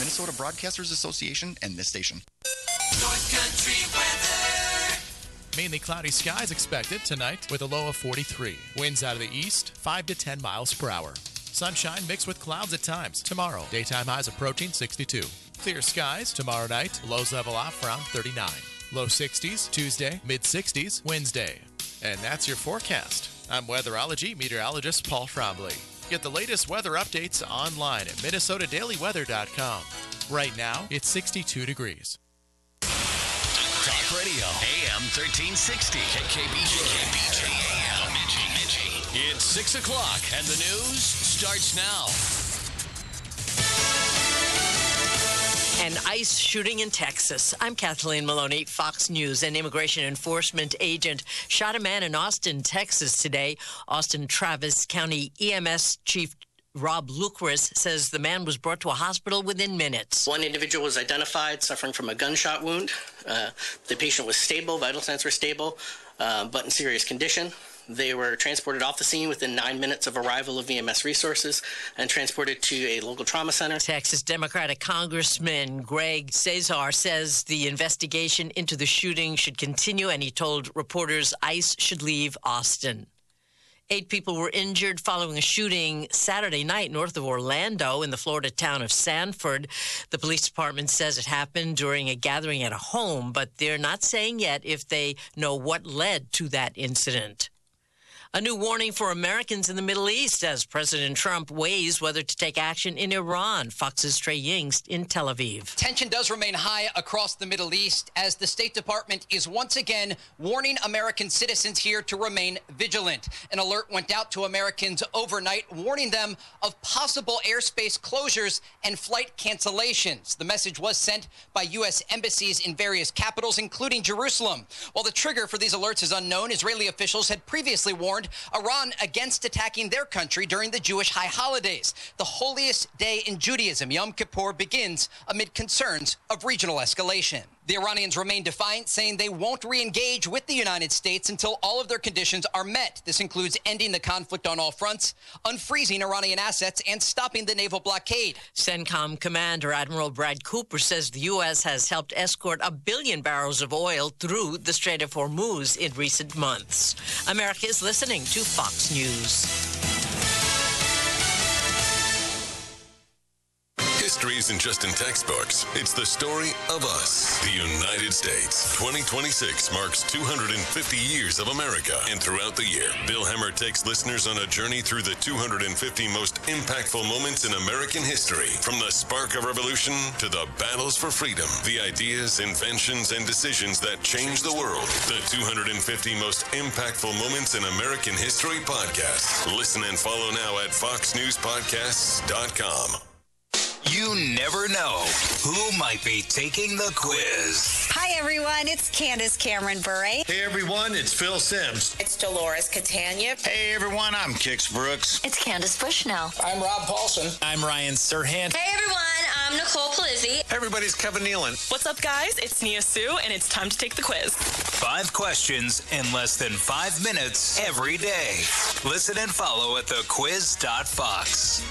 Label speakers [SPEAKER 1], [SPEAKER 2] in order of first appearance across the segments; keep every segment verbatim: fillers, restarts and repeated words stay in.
[SPEAKER 1] Minnesota Broadcasters Association and this station.
[SPEAKER 2] North Country weather.
[SPEAKER 3] Mainly cloudy skies expected tonight with a low of forty-three. Winds out of the east, five to ten miles per hour. Sunshine mixed with clouds at times. Tomorrow, daytime highs approaching sixty-two. Clear skies tomorrow night. Lows level off around thirty-nine. Low sixties Tuesday, mid sixties Wednesday. And that's your forecast. I'm weatherology meteorologist Paul Trombley. Get the latest weather updates online at minnesota daily weather dot com. Right now, it's sixty-two degrees.
[SPEAKER 4] Talk Radio, A M thirteen sixty, K K B J, K K B J A M. It's six o'clock, and the news starts now.
[SPEAKER 5] An ICE shooting in Texas. I'm Kathleen Maloney, Fox News. An immigration enforcement agent shot a man in Austin, Texas today. Austin Travis County E M S Chief Rob Lucris says the man was brought to a hospital within minutes.
[SPEAKER 6] One individual was identified suffering from a gunshot wound. Uh, the patient was stable, vital signs were stable, uh, but in serious condition. They were transported off the scene within nine minutes of arrival of E M S resources and transported to a local trauma center.
[SPEAKER 5] Texas Democratic Congressman Greg Cesar says the investigation into the shooting should continue, and he told reporters ICE should leave Austin. Eight people were injured following a shooting Saturday night north of Orlando in the Florida town of Sanford. The police department says it happened during a gathering at a home, but they're not saying yet if they know what led to that incident. A new warning for Americans in the Middle East as President Trump weighs whether to take action in Iran. Fox's Trey Yingst in Tel Aviv.
[SPEAKER 7] Tension does remain high across the Middle East as the State Department is once again warning American citizens here to remain vigilant. An alert went out to Americans overnight, warning them of possible airspace closures and flight cancellations. The message was sent by U S embassies in various capitals, including Jerusalem. While the trigger for these alerts is unknown, Israeli officials had previously warned Iran against attacking their country during the Jewish high holidays. The holiest day in Judaism, Yom Kippur, begins amid concerns of regional escalation. The Iranians remain defiant, saying they won't re-engage with the United States until all of their conditions are met. This includes ending the conflict on all fronts, unfreezing Iranian assets, and stopping the naval blockade.
[SPEAKER 5] CENTCOM Commander Admiral Brad Cooper says the U S has helped escort a billion barrels of oil through the Strait of Hormuz in recent months. America is listening to Fox News.
[SPEAKER 8] History isn't just in textbooks. It's the story of us, the United States. twenty twenty-six marks two hundred fifty years of America. And throughout the year, Bill Hemmer takes listeners on a journey through the two hundred fifty most impactful moments in American history. From the spark of revolution to the battles for freedom, the ideas, inventions, and decisions that changed the world. The two hundred fifty most impactful moments in American history podcast. Listen and follow now at fox news podcasts dot com.
[SPEAKER 4] You never know who might be taking the quiz.
[SPEAKER 9] Hi, everyone. It's Candace Cameron Bure.
[SPEAKER 10] Hey, everyone. It's Phil Sims.
[SPEAKER 11] It's Dolores Catania.
[SPEAKER 12] Hey, everyone. I'm Kix Brooks.
[SPEAKER 13] It's Candace Bushnell.
[SPEAKER 14] I'm Rob Paulson.
[SPEAKER 15] I'm Ryan Serhant.
[SPEAKER 16] Hey, everyone. I'm Nicole Palizzi.
[SPEAKER 17] Hey, everybody. It's Kevin Nealon.
[SPEAKER 18] What's up, guys? It's Nia Sue, and it's time to take the quiz.
[SPEAKER 4] Five questions in less than five minutes every day. Listen and follow at the quiz dot fox.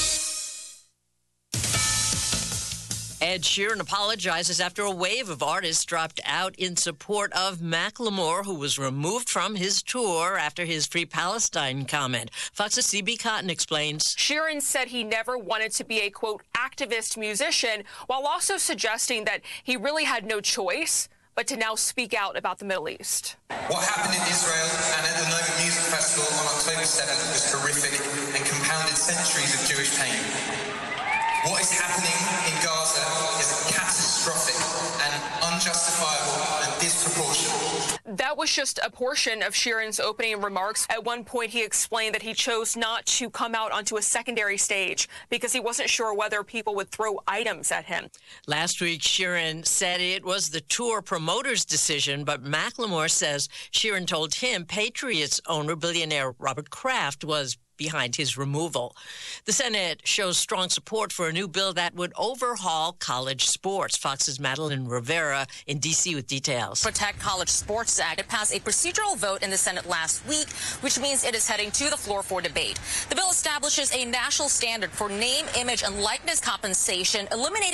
[SPEAKER 5] Ed Sheeran apologizes after a wave of artists dropped out in support of Macklemore, who was removed from his tour after his Free Palestine comment. Fox's C B Cotton explains.
[SPEAKER 19] Sheeran said he never wanted to be a, quote, activist musician, while also suggesting that he really had no choice but to now speak out about the Middle East.
[SPEAKER 20] What happened in Israel and at the Nova Music Festival on October seventh was horrific and compounded centuries of Jewish pain. What is happening in Gaza is catastrophic and unjustifiable and disproportionate.
[SPEAKER 19] That was just a portion of Sheeran's opening remarks. At one point, he explained that he chose not to come out onto a secondary stage because he wasn't sure whether people would throw items at him.
[SPEAKER 5] Last week, Sheeran said it was the tour promoter's decision, but Macklemore says Sheeran told him Patriots owner billionaire Robert Kraft was behind his removal. The Senate shows strong support for a new bill that would overhaul college sports. Fox's Madeline Rivera in D C with details.
[SPEAKER 21] Protect College Sports Act. It passed a procedural vote in the Senate last week, which means it is heading to the floor for debate. The bill establishes a national standard for name, image, and likeness compensation, eliminating